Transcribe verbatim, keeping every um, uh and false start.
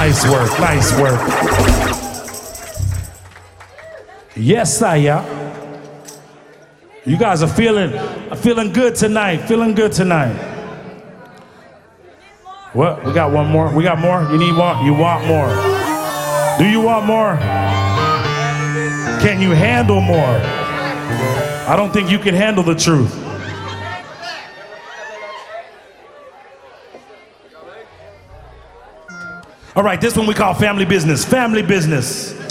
Nice work, nice work. Yes, Saya. You guys are feeling, feeling good tonight, feeling good tonight. What, we got one more? We got more? You need one? You want more? Do you want more? Can you handle more? I don't think you can handle the truth. All right, this one we call family business. Family business.